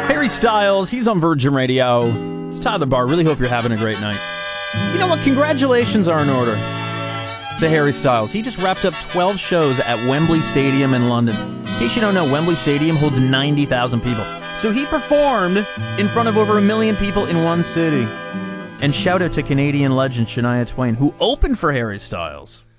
Harry Styles, he's on Virgin Radio. It's Tyler Barr. Really hope you're having a great night. You know what? Congratulations are in order to Harry Styles. He just wrapped up 12 shows at Wembley Stadium in London. In case you don't know, Wembley Stadium holds 90,000 people. So he performed in front of over 1 million people in one city. And shout out to Canadian legend Shania Twain, who opened for Harry Styles.